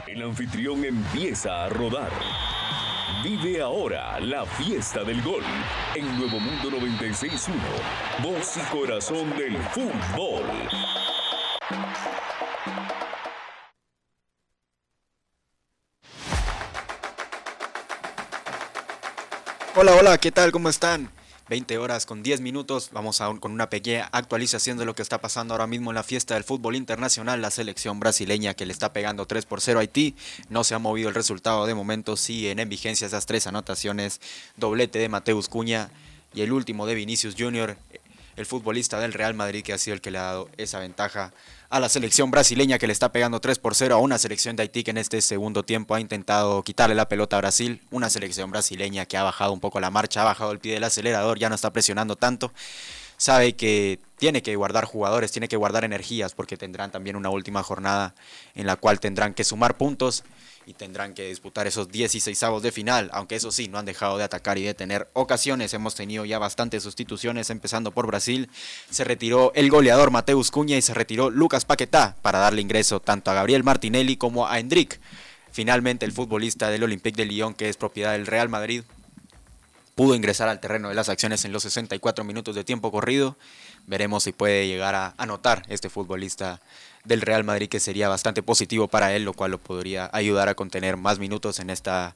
El anfitrión empieza a rodar. Vive ahora la fiesta del gol en Nuevo Mundo 96.1, voz y corazón del fútbol. Hola, ¿qué tal? ¿Cómo están? 20 horas con 10 minutos, vamos con una pequeña actualización de lo que está pasando ahora mismo en la fiesta del fútbol internacional. La selección brasileña que le está pegando 3-0 a Haití, no se ha movido el resultado de momento, siguen en vigencia esas 3 anotaciones, doblete de Mateus Cunha y el último de Vinicius Junior, el futbolista del Real Madrid, que ha sido el que le ha dado esa ventaja a la selección brasileña, que le está pegando 3-0 a una selección de Haití que en este segundo tiempo ha intentado quitarle la pelota a Brasil. Una selección brasileña que ha bajado un poco la marcha, ha bajado el pie del acelerador, ya no está presionando tanto. Sabe que tiene que guardar jugadores, tiene que guardar energías, porque tendrán también una última jornada en la cual tendrán que sumar puntos y tendrán que disputar esos 16avos de final, aunque eso sí, no han dejado de atacar y de tener ocasiones. Hemos tenido ya bastantes sustituciones, empezando por Brasil. Se retiró el goleador Mateus Cunha y se retiró Lucas Paquetá para darle ingreso tanto a Gabriel Martinelli como a Endrick. Finalmente el futbolista del Olympique de Lyon, que es propiedad del Real Madrid, pudo ingresar al terreno de las acciones en los 64 minutos de tiempo corrido. Veremos si puede llegar a anotar este futbolista del Real Madrid, que sería bastante positivo para él, lo cual lo podría ayudar a contener más minutos en esta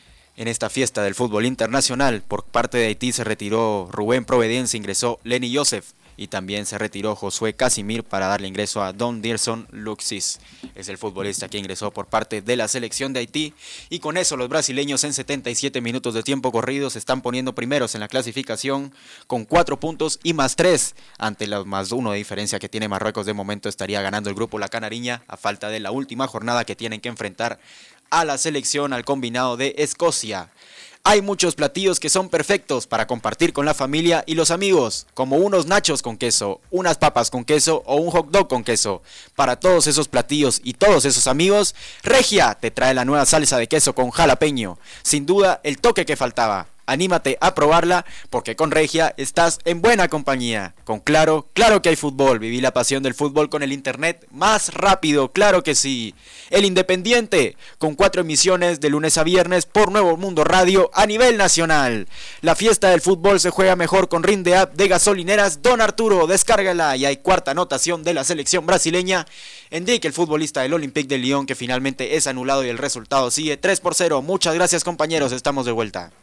fiesta del fútbol internacional. Por parte de Haití se retiró Rubén Providence, ingresó Lenny Joseph y también se retiró Josué Casimir para darle ingreso a Don Dirson Luxis. Es el futbolista que ingresó por parte de la selección de Haití, y con eso los brasileños en 77 minutos de tiempo corrido se están poniendo primeros en la clasificación con 4 puntos y más 3 ante los más 1 de diferencia que tiene Marruecos. De momento estaría ganando el grupo La Canariña a falta de la última jornada que tienen que enfrentar a la selección, al combinado de Escocia. Hay muchos platillos que son perfectos para compartir con la familia y los amigos, como unos nachos con queso, unas papas con queso o un hot dog con queso. Para todos esos platillos y todos esos amigos, Regia te trae la nueva salsa de queso con jalapeño. Sin duda, el toque que faltaba. Anímate a probarla, porque con Regia estás en buena compañía. Con Claro que hay fútbol. Viví la pasión del fútbol con el internet más rápido, claro que sí. El Independiente, con 4 emisiones de lunes a viernes por Nuevo Mundo Radio a nivel nacional. La fiesta del fútbol se juega mejor con Rinde App de gasolineras Don Arturo. Descárgala, y hay cuarta anotación de la selección brasileña. Endrick, el futbolista del Olympique de Lyon, que finalmente es anulado y el resultado sigue 3-0. Muchas gracias, compañeros, estamos de vuelta.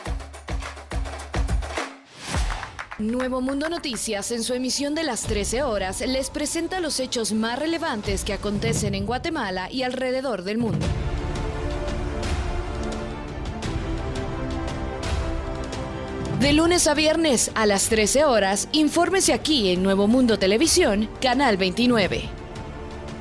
Nuevo Mundo Noticias, en su emisión de las 13 horas, les presenta los hechos más relevantes que acontecen en Guatemala y alrededor del mundo. De lunes a viernes a las 13 horas, infórmese aquí en Nuevo Mundo Televisión, Canal 29.